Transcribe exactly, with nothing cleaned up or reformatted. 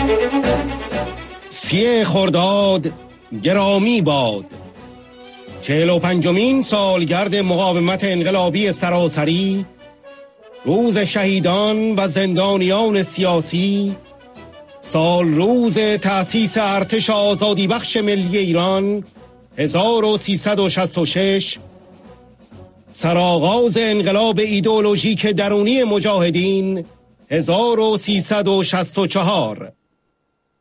سی خرداد گرامی باد. چهل و پنجمین سالگرد مقاومت انقلابی سراسری، روز شهیدان و زندانیان سیاسی، سال روز تأسیس ارتش آزادی بخش ملی ایران هزار و سیصد و شصت و شش، سرآغاز انقلاب ایدئولوژیک درونی مجاهدین هزار و سیصد و شصت و چهار.